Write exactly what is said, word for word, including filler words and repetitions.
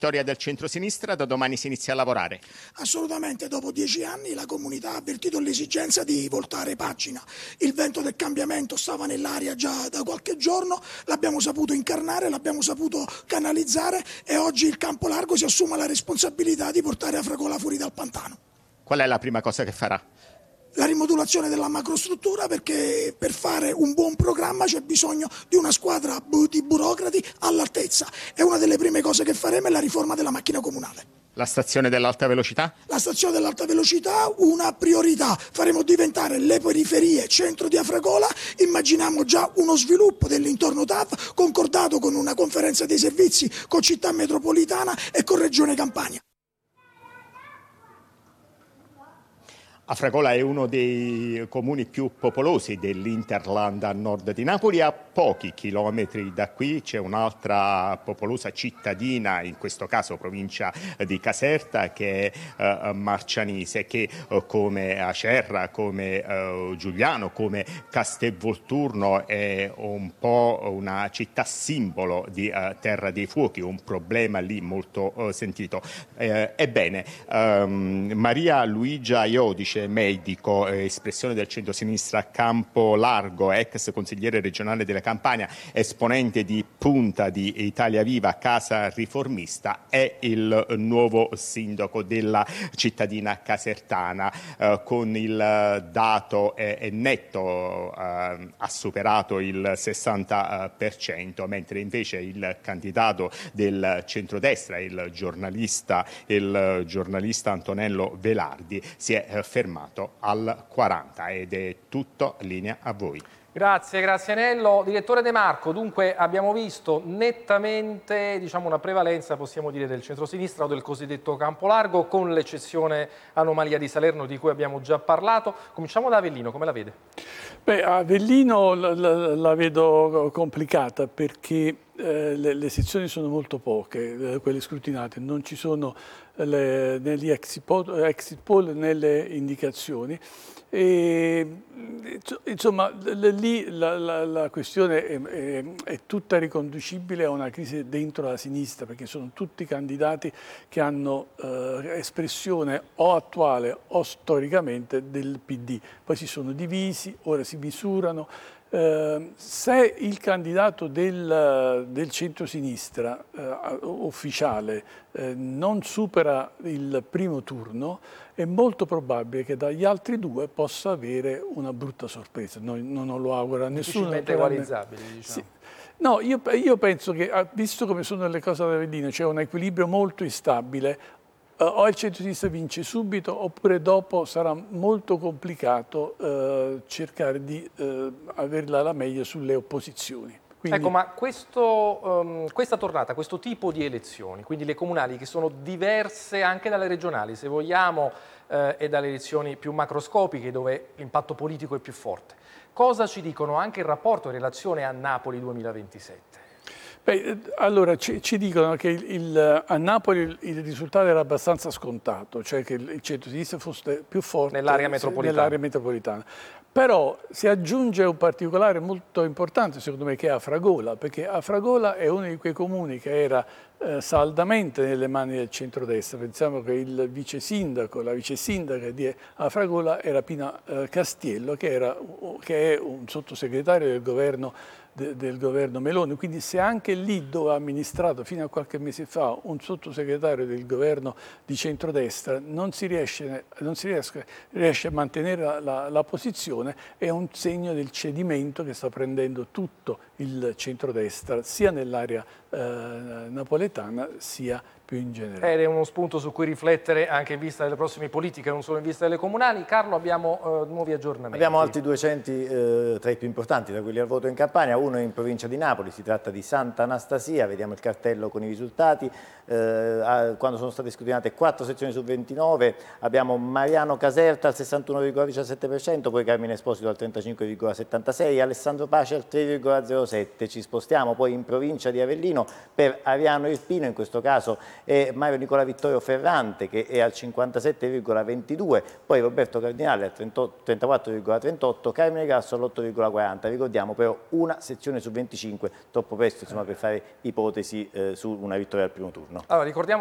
Vittoria del centrosinistra, da domani si inizia a lavorare. Assolutamente, dopo dieci anni la comunità ha avvertito l'esigenza di voltare pagina. Il vento del cambiamento stava nell'aria già da qualche giorno, l'abbiamo saputo incarnare, l'abbiamo saputo canalizzare e oggi il campo largo si assume la responsabilità di portare Afragola fuori dal pantano. Qual è la prima cosa che farà? La rimodulazione della macrostruttura, perché per fare un buon programma c'è bisogno di una squadra di burocrati all'altezza e una delle prime cose che faremo è la riforma della macchina comunale. La stazione dell'alta velocità? La stazione dell'alta velocità, una priorità. Faremo diventare le periferie centro di Afragola. Immaginiamo già uno sviluppo dell'intorno T A V concordato con una conferenza dei servizi con Città Metropolitana e con Regione Campania. Afragola è uno dei comuni più popolosi dell'Interland a nord di Napoli. A pochi chilometri da qui c'è un'altra popolosa cittadina, in questo caso provincia di Caserta, che è eh, Marcianise, che eh, come Acerra, come eh, Giuliano, come Castelvolturno è un po' una città simbolo di eh, Terra dei Fuochi, un problema lì molto eh, sentito. Eh, ebbene, ehm, Maria Luigia Iodice, medico, eh, espressione del centrosinistra a Campo Largo, ex consigliere regionale della Campania, esponente di punta di Italia Viva, Casa Riformista, è il nuovo sindaco della cittadina casertana. Eh, con il dato eh, è netto, eh, ha superato il sessanta per cento, mentre invece il candidato del centrodestra, il giornalista, il giornalista Antonello Velardi, si è eh, fermato al quaranta ed è tutto, linea a voi. Grazie, grazie Anello. Direttore De Marco, dunque abbiamo visto nettamente, diciamo, una prevalenza, possiamo dire, del centrosinistra o del cosiddetto campo largo, con l'eccezione anomalia di Salerno di cui abbiamo già parlato. Cominciamo da Avellino, come la vede? Beh, Avellino la, la, la vedo complicata perché eh, le, le sezioni sono molto poche, eh, quelle scrutinate, non ci sono le, negli exit poll, exit poll nelle indicazioni. E, insomma, lì la, la, la questione è, è, è tutta riconducibile a una crisi dentro la sinistra, perché sono tutti candidati che hanno eh, espressione o attuale o storicamente del P D. Poi si sono divisi, ora si misurano. Eh, se il candidato del, del centro-sinistra eh, ufficiale eh, non supera il primo turno, è molto probabile che dagli altri due possa avere una brutta sorpresa. Noi, non lo auguro a nessuno. Difficilmente equalizzabili, diciamo. Sì. No, io, io penso che, visto come sono le cose ad Avellino, c'è un equilibrio molto instabile. O il centro-sinistra vince subito oppure dopo sarà molto complicato eh, cercare di eh, averla alla meglio sulle opposizioni. Quindi... Ecco, ma questo, um, questa tornata, questo tipo di elezioni, quindi le comunali che sono diverse anche dalle regionali, se vogliamo, eh, e dalle elezioni più macroscopiche dove l'impatto politico è più forte, cosa ci dicono anche il rapporto in relazione a Napoli duemilaventisette? Beh, allora ci, ci dicono che il, il, a Napoli il, il risultato era abbastanza scontato, cioè che il, il centro-sinistra fosse più forte nell'area metropolitana. nell'area metropolitana. Però si aggiunge un particolare molto importante, secondo me, che è Afragola, perché Afragola è uno di quei comuni che era eh, saldamente nelle mani del centrodestra. Pensiamo che il vice sindaco, la vice sindaca di Afragola era Pina eh, Castiello, che, era, che è un sottosegretario del governo del governo Meloni, quindi se anche lì dove ha amministrato fino a qualche mese fa un sottosegretario del governo di centrodestra non si riesce, non si riesce, riesce a mantenere la, la, la posizione, è un segno del cedimento che sta prendendo tutto il centrodestra sia nell'area eh, napoletana sia più in generale. Ed è uno spunto su cui riflettere anche in vista delle prossime politiche, non solo in vista delle comunali. Carlo, abbiamo uh, nuovi aggiornamenti. Abbiamo altri due centri eh, tra i più importanti, da quelli al voto in Campania, uno in provincia di Napoli, si tratta di Santa Anastasia, vediamo il cartello con i risultati. Eh, quando sono state scrutinate quattro sezioni su ventinove, abbiamo Mariano Caserta al sessantuno virgola diciassette per cento, poi Carmine Esposito al trentacinque virgola settantasei per cento, Alessandro Pace al tre virgola zero sette per cento. Ci spostiamo poi in provincia di Avellino per Ariano Irpino, in questo caso è Mario Nicola Vittorio Ferrante che è al cinquantasette virgola ventidue per cento, poi Roberto Cardinale al trentaquattro virgola trentotto per cento, Carmine Grasso all'otto virgola quaranta per cento. Ricordiamo però una sezione sezione su venticinque, troppo presto insomma, per fare ipotesi eh, su una vittoria al primo turno. Allora, ricordiamo